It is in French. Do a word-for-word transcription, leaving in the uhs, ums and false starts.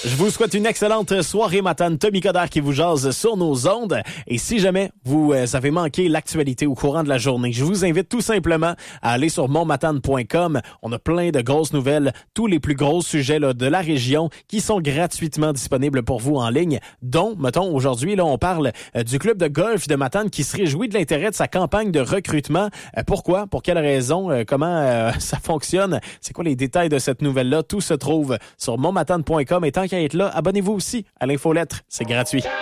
Je vous souhaite une excellente soirée matane. Tommy Coderre qui vous jase sur nos ondes. Et si jamais vous euh, avez manqué l'actualité au courant de la journée, je vous invite tout simplement à aller sur montmatane point com. On a plein de grosses nouvelles, tous les plus gros sujets là, de la région qui sont gratuitement disponibles pour vous en ligne. Dont, mettons, aujourd'hui, là, on parle euh, du club de golf de Matane qui se réjouit de l'intérêt de sa campagne de recrutement. Euh, pourquoi? Pour quelles raisons? Euh, comment euh, ça fonctionne? C'est quoi les détails de cette nouvelle-là? Tout se trouve sur montmatane point com. Et tant qu'à être là, abonnez-vous aussi à l'infolettre. C'est gratuit.